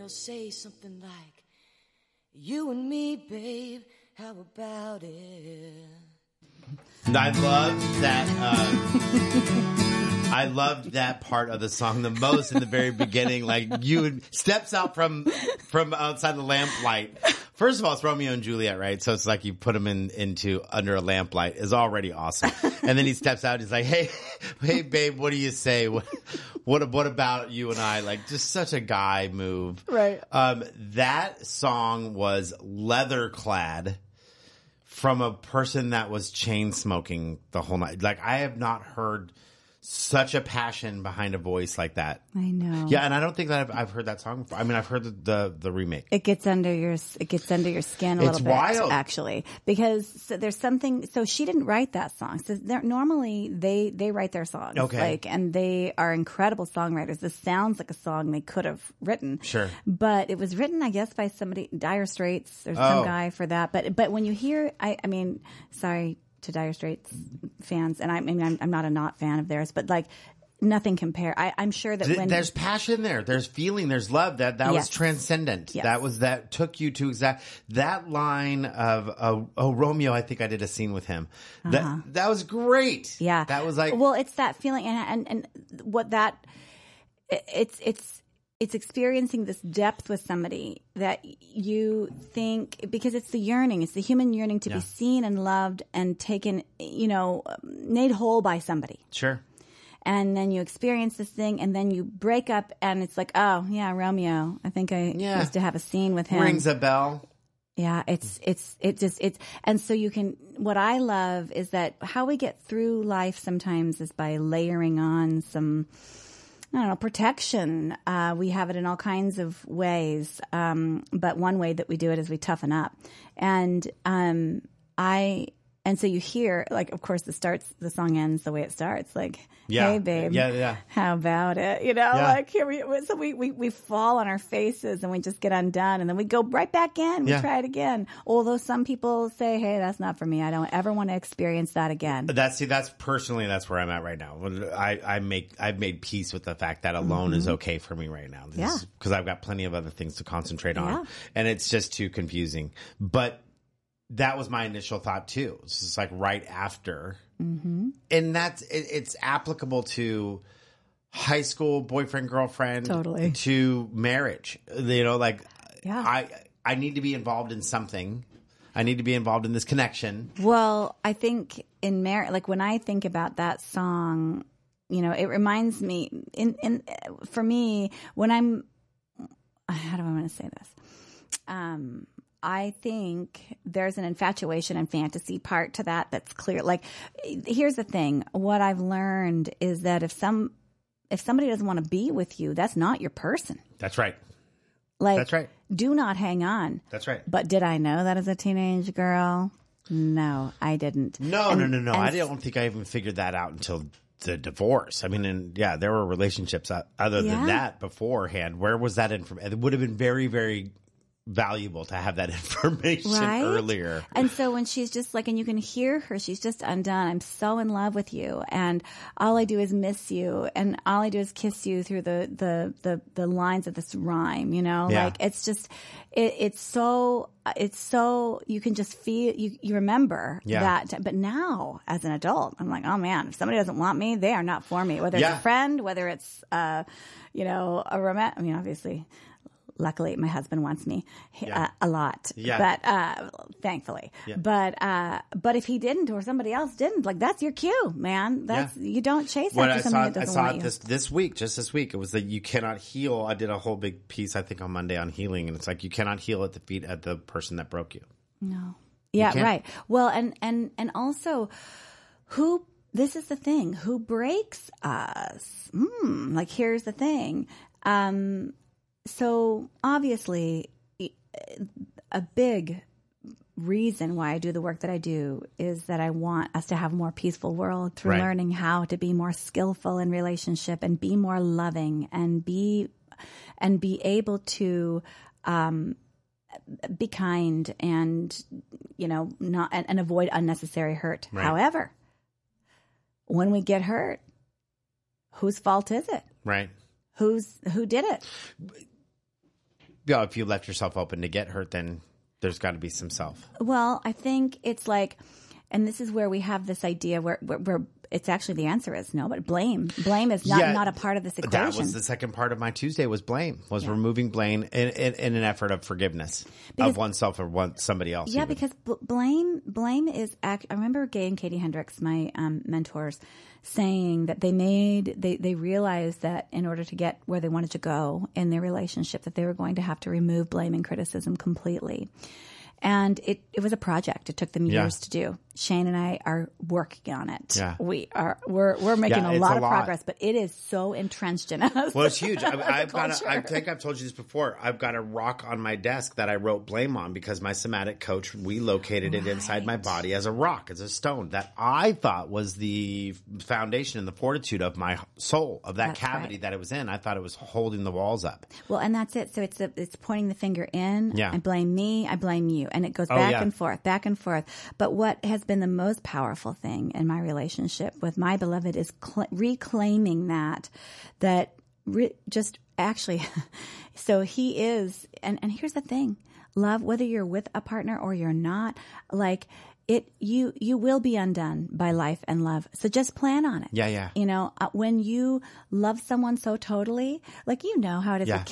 they'll say something like, you and me, babe, how about it? I love that. I loved that part of the song the most in the very beginning. Like steps out from outside the lamplight. First of all, it's Romeo and Juliet, right? So it's like you put them into under a lamplight is already awesome. And then he steps out. He's like, "Hey, babe, what do you say? What about you and I?" Like, just such a guy move, right? That song was leather clad. From a person that was chain smoking the whole night. Like, I have not heard such a passion behind a voice like that. I know. Yeah, and I don't think that I've heard that song before. I mean, I've heard the remake. It gets under your skin a little bit, wild. Actually, because there's something. So she didn't write that song. So normally they write their songs, okay, and they are incredible songwriters. This sounds like a song they could have written, sure, but it was written, I guess, by somebody. Dire Straits. There's some guy for that. But when you hear, I mean, sorry to Dire Straits fans, and I'm not a not fan of theirs, but like nothing compare. I'm sure that when there's passion there, there's feeling, there's love. That yes. was transcendent. Yes. That took you to that line of Romeo. I think I did a scene with him. That was great. Yeah, that was like, well, it's that feeling, and what that it's experiencing this depth with somebody that you think, because it's the yearning, it's the human yearning to be seen and loved and taken, made whole by somebody. Sure. And then you experience this thing, and then you break up, and it's like, oh yeah, Romeo. I think I used to have a scene with him. Rings a bell. Yeah, and so you can, what I love is that how we get through life sometimes is by layering on some, I don't know, protection. We have it in all kinds of ways. But one way that we do it is we toughen up. And so you hear, like, of course, the song ends the way it starts, like, hey, babe, how about it? Like, here we fall on our faces and we just get undone, and then we go right back in. We try it again. Although some people say, hey, that's not for me. I don't ever want to experience that again. That's personally, that's where I'm at right now. I've made peace with the fact that alone is okay for me right now. Because I've got plenty of other things to concentrate on, and it's just too confusing. But that was my initial thought too. It's just like right after. Mm-hmm. And it's applicable to high school, boyfriend, girlfriend, totally, to marriage. I need to be involved in something. I need to be involved in this connection. Well, I think in marriage, like when I think about that song, it reminds me for me, when how do I want to say this? I think there's an infatuation and fantasy part to that that's clear. Like, here's the thing. What I've learned is that if somebody doesn't want to be with you, that's not your person. That's right. Like, that's right. Do not hang on. That's right. But did I know that as a teenage girl? No, I didn't. No. I don't think I even figured that out until the divorce. I mean, there were relationships other than that beforehand. Where was that information? It would have been very, very valuable to have that information earlier. And so when she's just like, and you can hear her, she's just undone. I'm so in love with you, and all I do is miss you, and all I do is kiss you through the lines of this rhyme, like it's just, it's so you can just feel, you remember that. But now as an adult, I'm like, oh man, if somebody doesn't want me, they are not for me, whether it's a friend, whether it's, a romantic, I mean, obviously, luckily, my husband wants me a lot, but thankfully. Yeah. But if he didn't, or somebody else didn't, like, that's your cue, man. You don't chase after something that doesn't want you. I saw it this week. It was that you cannot heal. I did a whole big piece, I think, on Monday on healing, and it's like you cannot heal at the feet of the person that broke you. No. Yeah. Right. Well, and also, this is the thing. Who breaks us? Like, here's the thing. So obviously, a big reason why I do the work that I do is that I want us to have a more peaceful world through learning how to be more skillful in relationship and be more loving and be able to be kind and not and avoid unnecessary hurt. Right. However, when we get hurt, whose fault is it? Right. Who did it? if you left yourself open to get hurt, then there's got to be some self. Well, I think it's like, and this is where we have this idea where it's actually the answer is no, but blame is not a part of this equation. That was the second part of my Tuesday was blame, removing blame in an effort of forgiveness of oneself or somebody else. Yeah, even. because blame is I remember Gay and Katie Hendricks, my mentors, saying that they realized that in order to get where they wanted to go in their relationship, that they were going to have to remove blame and criticism completely. And it was a project. It took them years to do. Shane and I are working on it. Yeah. We're making a lot of progress, but it is so entrenched in us. Well, it's huge. I think I've told you this before. I've got a rock on my desk that I wrote blame on because my somatic coach, we located it inside my body as a rock, as a stone that I thought was the foundation and the fortitude of my soul, of that cavity that it was in. I thought it was holding the walls up. Well, and that's it. So it's pointing the finger in. Yeah. I blame me. I blame you. And it goes back and forth, back and forth. But what has been the most powerful thing in my relationship with my beloved is reclaiming that just actually, so he is, and here's the thing, love, whether you're with a partner or you're not, like you will be undone by life and love. So just plan on it. Yeah. You know, when you love someone so totally, like, you know how it is with